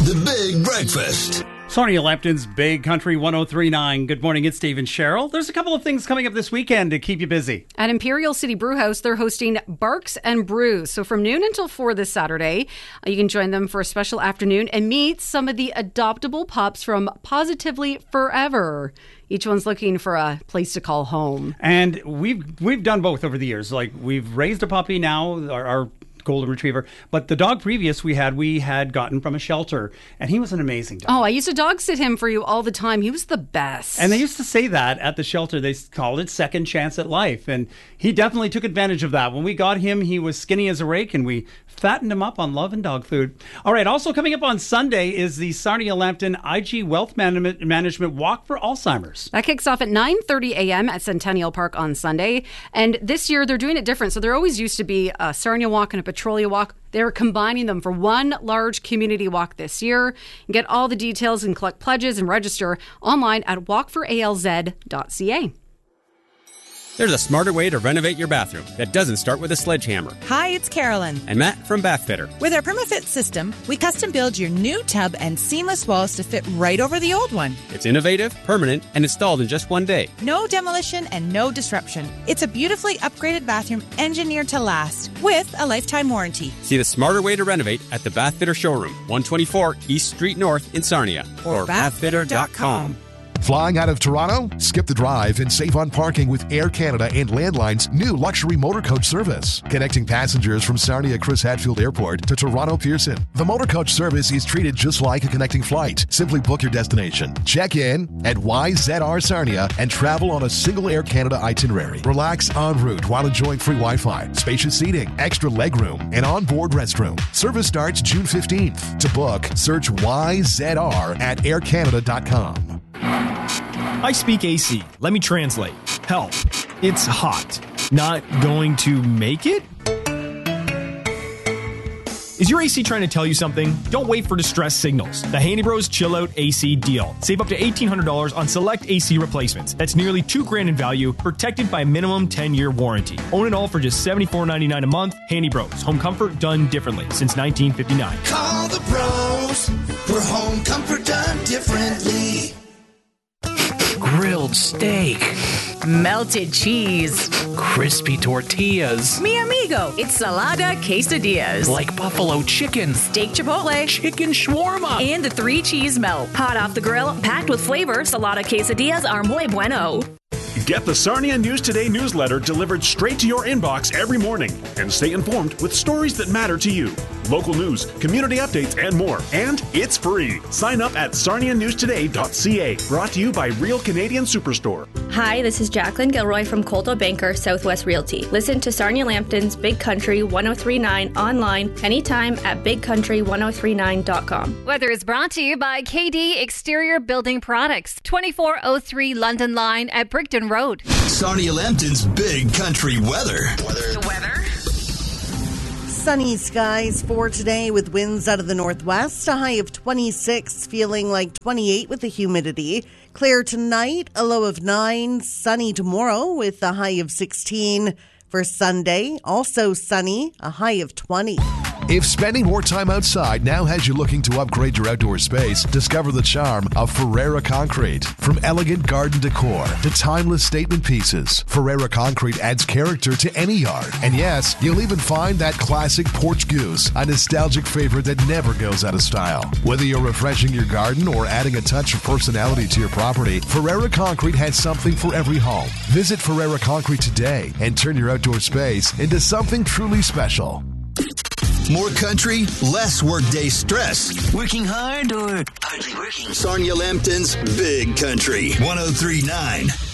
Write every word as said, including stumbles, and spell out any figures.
The Big Breakfast. Sarnia Lambton's Big Country one oh three point nine. Good morning, it's Steve and Cheryl. There's a couple of things coming up this weekend to keep you busy. At Imperial City Brewhouse, they're hosting Barks and Brews. So from noon until four this Saturday, you can join them for a special afternoon and meet some of the adoptable pups from Positively Forever. Each one's looking for a place to call home. And we've we've done both over the years. Like, we've raised a puppy now, our, our golden retriever, but the dog previous we had, we had gotten from a shelter, and he was an amazing dog. Oh, I used to dog sit him for you all the time. He was the best. And they used to say that at the shelter. They called it second chance at life, and he definitely took advantage of that. When we got him, he was skinny as a rake, and we fattened him up on love and dog food. All right, also coming up on Sunday is the Sarnia Lambton I G Wealth Management, Management Walk for Alzheimer's. That kicks off at nine thirty a.m. at Centennial Park on Sunday. And this year, they're doing it different. So there always used to be a Sarnia Walk and a Petrolia Walk. They're combining them for one large community walk this year. You can get all the details and collect pledges and register online at walk for a l z dot c a. There's a smarter way to renovate your bathroom that doesn't start with a sledgehammer. Hi, it's Carolyn. And Matt from Bathfitter. With our PermaFit system, we custom build your new tub and seamless walls to fit right over the old one. It's innovative, permanent, and installed in just one day. No demolition and no disruption. It's a beautifully upgraded bathroom engineered to last with a lifetime warranty. See the smarter way to renovate at the Bathfitter Showroom, one twenty-four East Street North in Sarnia. Or, or bathfitter dot com. Flying out of Toronto? Skip the drive and save on parking with Air Canada and Landline's new luxury motor coach service. Connecting passengers from Sarnia Chris Hadfield Airport to Toronto Pearson. The motor coach service is treated just like a connecting flight. Simply book your destination, check in at Y Z R Sarnia, and travel on a single Air Canada itinerary. Relax en route while enjoying free Wi-Fi, spacious seating, extra legroom, and onboard restroom. Service starts June fifteenth. To book, search Y Z R at air canada dot com. I speak A C. Let me translate. Help. It's hot. Not going to make it? Is your A C trying to tell you something? Don't wait for distress signals. The Handy Bros Chill Out A C deal. Save up to eighteen hundred dollars on select A C replacements. That's nearly two grand in value, protected by a minimum ten-year warranty. Own it all for just seventy-four ninety-nine a month. Handy Bros. Home comfort done differently since nineteen fifty-nine. Call the pros for home comfort done differently. Grilled steak, melted cheese, crispy tortillas, mi amigo, it's Salada Quesadillas, like buffalo chicken, steak chipotle, chicken shawarma, and the three cheese melt. Hot off the grill, packed with flavor, Salada Quesadillas are muy bueno. Get the Sarnia News Today newsletter delivered straight to your inbox every morning and stay informed with stories that matter to you. Local news, community updates, and more. And it's free. Sign up at sarnia news today dot c a. Brought to you by Real Canadian Superstore. Hi, this is Jacqueline Gilroy from Coldwell Banker Southwest Realty. Listen to Sarnia Lambton's Big Country one oh three point nine online anytime at big country one oh three nine dot com. Weather is brought to you by K D Exterior Building Products, twenty-four oh three London Line at Brickton Road. Sarnia Lambton's Big Country weather. Weather. The weather. Sunny skies for today with winds out of the northwest, a high of twenty-six, feeling like twenty-eight with the humidity. Clear tonight, a low of nine. Sunny tomorrow with a high of sixteen. For Sunday, also sunny, a high of twenty. If spending more time outside now has you looking to upgrade your outdoor space, discover the charm of Ferreira Concrete. From elegant garden decor to timeless statement pieces, Ferreira Concrete adds character to any yard. And yes, you'll even find that classic porch goose, a nostalgic favorite that never goes out of style. Whether you're refreshing your garden or adding a touch of personality to your property, Ferreira Concrete has something for every home. Visit Ferreira Concrete today and turn your outdoor space into something truly special. More country, less workday stress. Working hard or hardly working? Sarnia Lambton's Big Country one oh three point nine.